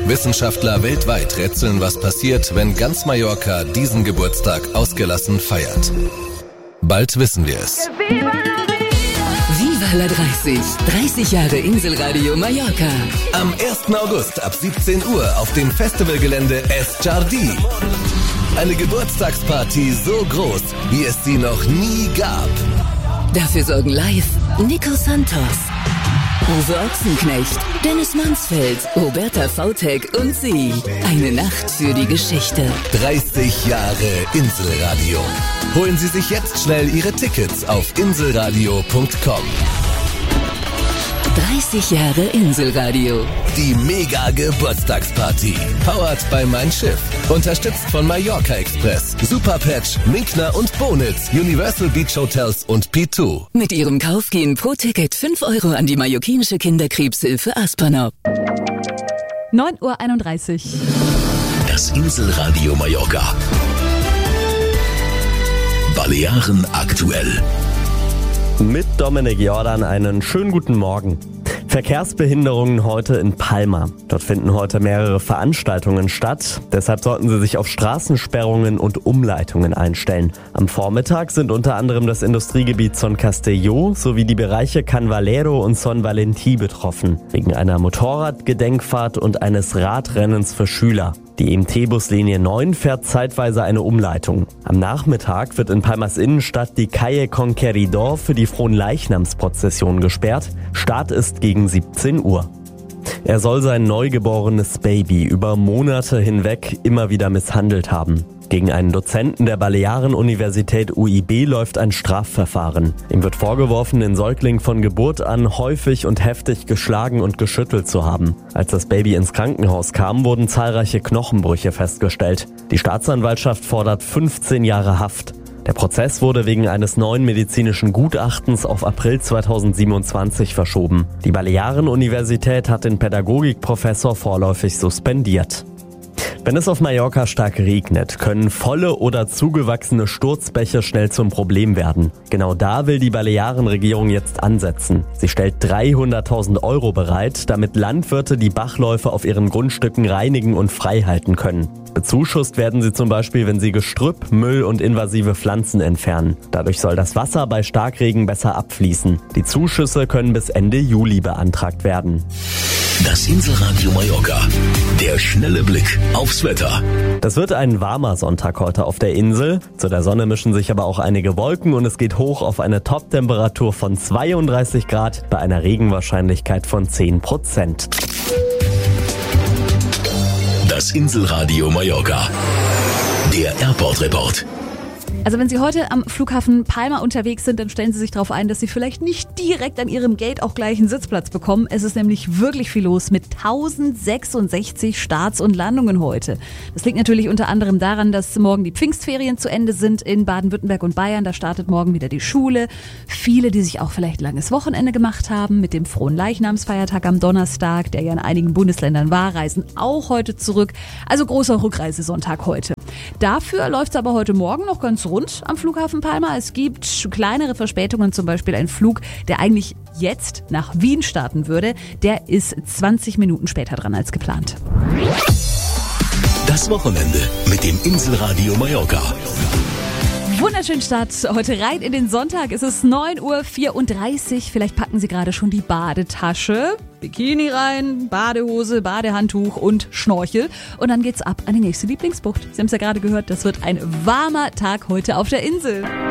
Wissenschaftler weltweit rätseln, was passiert, wenn ganz Mallorca diesen Geburtstag ausgelassen feiert. Bald wissen wir es. Viva la 30. 30 Jahre Inselradio Mallorca. Am 1. August ab 17 Uhr auf dem Festivalgelände Es Jardí. Eine Geburtstagsparty so groß, wie es sie noch nie gab. Dafür sorgen live Nico Santos, Uwe Ochsenknecht, Dennis Mansfeld, Roberta Vautek und sie. Eine Nacht für die Geschichte. 30 Jahre Inselradio. Holen Sie sich jetzt schnell Ihre Tickets auf inselradio.com. 30 Jahre Inselradio. Die Mega-Geburtstagsparty. Powered by Mein Schiff. Unterstützt von Mallorca Express, Superpatch, Minkner und Bonitz, Universal Beach Hotels und P2. Mit ihrem Kauf gehen pro Ticket 5 Euro an die mallorquinische Kinderkrebshilfe Aspernop. 9:31 Uhr. Das Inselradio Mallorca. Balearen aktuell. Mit Dominik Jordan einen schönen guten Morgen. Verkehrsbehinderungen heute in Palma. Dort finden heute mehrere Veranstaltungen statt. Deshalb sollten Sie sich auf Straßensperrungen und Umleitungen einstellen. Am Vormittag sind unter anderem das Industriegebiet Son Castelló sowie die Bereiche Can Valero und Son Valentí betroffen. Wegen einer Motorradgedenkfahrt und eines Radrennens für Schüler. Die EMT-Buslinie 9 fährt zeitweise eine Umleitung. Am Nachmittag wird in Palmas Innenstadt die Calle Conqueridor für die Fronleichnamsprozession gesperrt. Start ist gegen 17 Uhr. Er soll sein neugeborenes Baby über Monate hinweg immer wieder misshandelt haben. Gegen einen Dozenten der Balearen-Universität UIB läuft ein Strafverfahren. Ihm wird vorgeworfen, den Säugling von Geburt an häufig und heftig geschlagen und geschüttelt zu haben. Als das Baby ins Krankenhaus kam, wurden zahlreiche Knochenbrüche festgestellt. Die Staatsanwaltschaft fordert 15 Jahre Haft. Der Prozess wurde wegen eines neuen medizinischen Gutachtens auf April 2027 verschoben. Die Balearen-Universität hat den Pädagogikprofessor vorläufig suspendiert. Wenn es auf Mallorca stark regnet, können volle oder zugewachsene Sturzbäche schnell zum Problem werden. Genau da will die Balearenregierung jetzt ansetzen. Sie stellt 300.000 Euro bereit, damit Landwirte die Bachläufe auf ihren Grundstücken reinigen und freihalten können. Bezuschusst werden sie zum Beispiel, wenn sie Gestrüpp, Müll und invasive Pflanzen entfernen. Dadurch soll das Wasser bei Starkregen besser abfließen. Die Zuschüsse können bis Ende Juli beantragt werden. Das Inselradio Mallorca. Der schnelle Blick aufs Wetter. Das wird ein warmer Sonntag heute auf der Insel. Zu der Sonne mischen sich aber auch einige Wolken und es geht hoch auf eine Top-Temperatur von 32 Grad bei einer Regenwahrscheinlichkeit von 10%. Das Inselradio Mallorca. Der Airport Report. Also wenn Sie heute am Flughafen Palma unterwegs sind, dann stellen Sie sich darauf ein, dass Sie vielleicht nicht direkt an Ihrem Gate auch gleich einen Sitzplatz bekommen. Es ist nämlich wirklich viel los mit 1066 Starts und Landungen heute. Das liegt natürlich unter anderem daran, dass morgen die Pfingstferien zu Ende sind in Baden-Württemberg und Bayern. Da startet morgen wieder die Schule. Viele, die sich auch vielleicht langes Wochenende gemacht haben mit dem Fronleichnamsfeiertag am Donnerstag, der ja in einigen Bundesländern war, reisen auch heute zurück. Also großer Rückreisesonntag heute. Dafür läuft es aber heute Morgen noch ganz rund am Flughafen Palma. Es gibt kleinere Verspätungen, zum Beispiel ein Flug, der eigentlich jetzt nach Wien starten würde. Der ist 20 Minuten später dran als geplant. Das Wochenende mit dem Inselradio Mallorca. Wunderschönen Start heute rein in den Sonntag. Es ist 9:34 Uhr. Vielleicht packen Sie gerade schon die Badetasche. Bikini rein, Badehose, Badehandtuch und Schnorchel. Und dann geht's ab an die nächste Lieblingsbucht. Sie haben es ja gerade gehört, das wird ein warmer Tag heute auf der Insel.